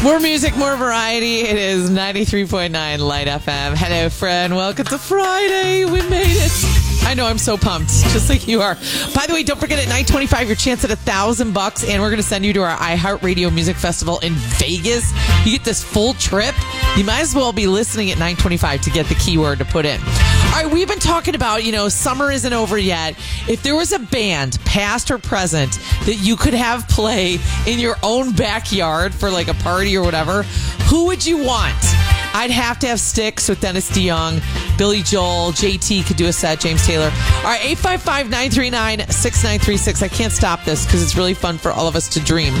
More music, more variety. It is 93.9 Light FM. Hello, friend. Welcome to Friday. We made it. I know, I'm so pumped, just like you are. By the way, don't forget at 9:25, your chance at $1,000, and we're going to send you to our iHeartRadio Music Festival in Vegas. You get this full trip. You might as well be listening at 9:25 to get the keyword to put in. All right, we've been talking about, summer isn't over yet. If there was a band, past or present, that you could have play in your own backyard for like a party or whatever, who would you want? I'd have to have Styx with Dennis DeYoung, Billy Joel, JT could do a set, James Taylor. All right, 855-939-6936. I can't stop this because it's really fun for all of us to dream.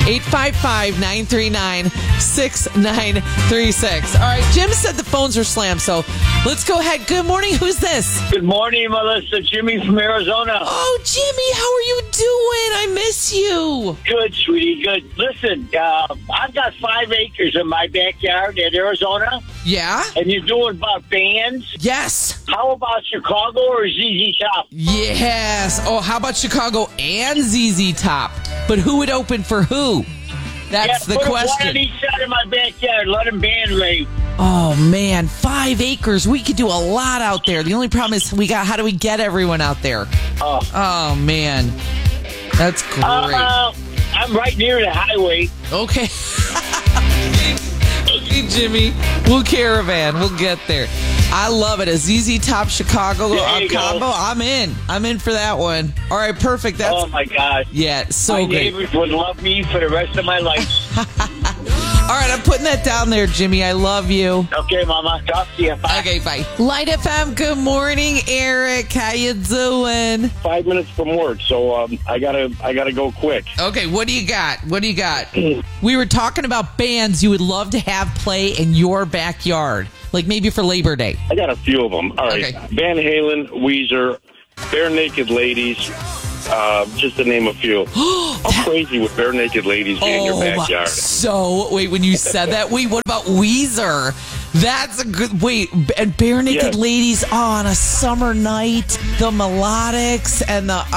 855-939-6936. All right, Jim said the phones are slammed, so let's go ahead. Good morning. Who's this? Good morning, Melissa. Jimmy from Arizona. Oh, Jimmy, how are you doing? I miss you. Good, sweetie, good. Listen, I've got 5 acres in my backyard in Arizona. Yeah? And you're doing about bands? Yes. How about Chicago or ZZ Top? Yes. Oh, how about Chicago and ZZ Top? But who would open for who? That's the put question. One on each side of my backyard. Let them band raid. Oh, man. 5 acres. We could do a lot out there. The only problem is how do we get everyone out there? Oh man. That's great. I'm right near the highway. Okay. Okay, Jimmy. We'll caravan. We'll get there. I love it. A ZZ Top Chicago combo. I'm in. I'm in for that one. All right, perfect. That's, oh, my God. Yeah, so my great. neighbors would love me for the rest of my life. All right, I'm putting that down there, Jimmy. I love you. Okay, Mama. Talk to you. Bye. Okay, bye. Light FM, good morning, Eric. How you doing? 5 minutes from work, so I gotta go quick. Okay, what do you got? We were talking about bands you would love to have play in your backyard, like maybe for Labor Day. I got a few of them. All right, Okay. Van Halen, Weezer, Bare Naked Ladies, just to name a few. How crazy would Bare Naked Ladies be in your backyard? So, wait, when you said that, what about Weezer? That's a good, and Bare Naked Ladies on a summer night, the melodics and the,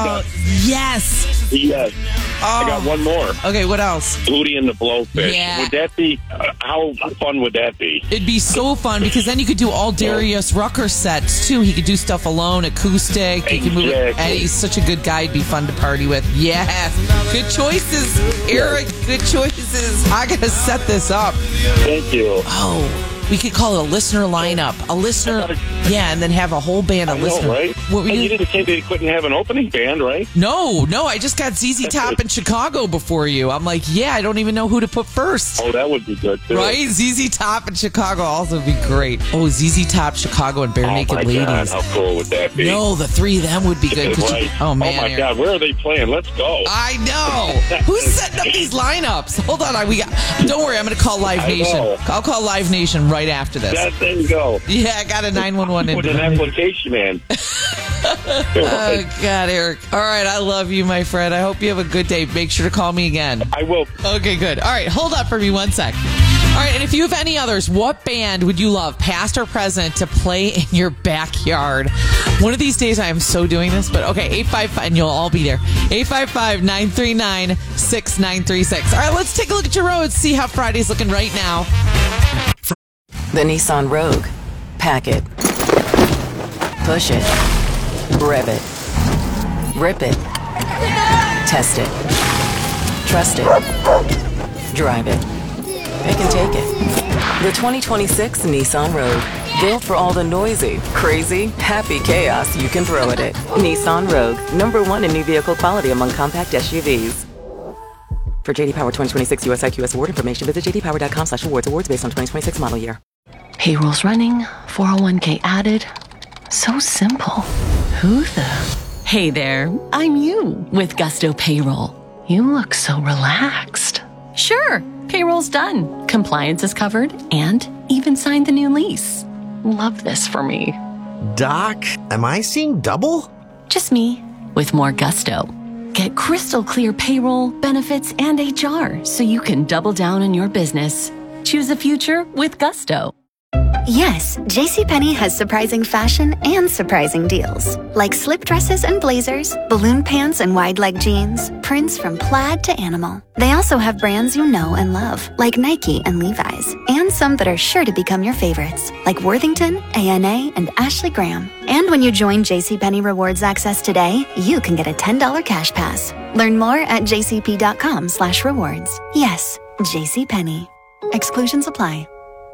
yes. Yes. I got one more. Okay, what else? Hootie and the Blowfish. Yeah. Would that be, how fun would that be? It'd be so fun because then you could do all Darius Rucker sets too. He could do stuff alone, acoustic. He could move it, and he's such a good guy. It'd be fun to party with. Yes, good choices, Eric. Good choices. I gotta set this up. Thank you. Oh, we could call it a listener lineup. A listener, and then have a whole band of listeners. Right? What were you didn't say they couldn't have an opening band, right? No, I just got ZZ Top in Chicago before you. I'm like, I don't even know who to put first. Oh, that would be good, too. Right? ZZ Top in Chicago also would be great. Oh, ZZ Top, Chicago, and Bare Naked Ladies. God, how cool would that be? No, the 3 of them would be good. Right. Oh, man. Oh, my God, where are they playing? Let's go. I know. Who's setting up these lineups? Hold on. Don't worry, I'm going to call Live Nation. I'll call Live Nation right after this. There you go. Yeah, I got a 911 Put an application in. Oh, God, Eric. All right, I love you, my friend. I hope you have a good day. Make sure to call me again. I will. Okay, good. All right, hold up for me 1 sec. All right, and if you have any others, what band would you love, past or present, to play in your backyard? One of these days I am so doing this, but okay, 855, and you'll all be there. 855-939-6936. All right, let's take a look at your roads, see how Friday's looking right now. The Nissan Rogue. Pack it. Push it. Rev it. Rip it. Test it. Trust it. Drive it. Pick and take it. The 2026 Nissan Rogue. Built for all the noisy, crazy, happy chaos you can throw at it. Nissan Rogue. #1 in new vehicle quality among compact SUVs. For JD Power 2026 US IQS award information, visit jdpower.com/awards. Awards based on 2026 model year. Payroll's running, 401k added. So simple. Who the? Hey there, I'm you with Gusto Payroll. You look so relaxed. Sure, payroll's done. Compliance is covered and even signed the new lease. Love this for me. Doc, am I seeing double? Just me with more gusto. Get crystal clear payroll, benefits, and HR so you can double down on your business. Choose a future with Gusto. Yes, JCPenney has surprising fashion and surprising deals. Like slip dresses and blazers, balloon pants and wide leg jeans, prints from plaid to animal. They also have brands you know and love, like Nike and Levi's, and some that are sure to become your favorites, like Worthington, A&A, and Ashley Graham. And when you join JCPenney Rewards Access today, you can get a $10 cash pass. Learn more at jcp.com/rewards. Yes, JCPenney. Exclusions apply.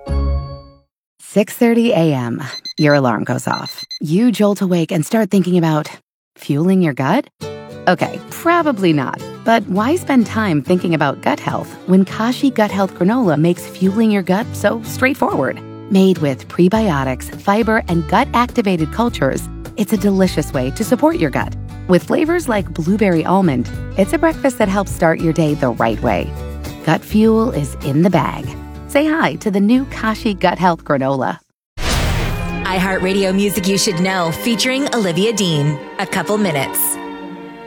6:30 a.m. Your alarm goes off. You jolt awake and start thinking about fueling your gut? Okay, probably not. But why spend time thinking about gut health when Kashi Gut Health Granola makes fueling your gut so straightforward? Made with prebiotics, fiber, and gut-activated cultures, it's a delicious way to support your gut. With flavors like blueberry almond, it's a breakfast that helps start your day the right way. Gut fuel is in the bag. Say hi to the new Kashi Gut Health Granola. iHeartRadio Music You Should Know, featuring Olivia Dean. A Couple Minutes.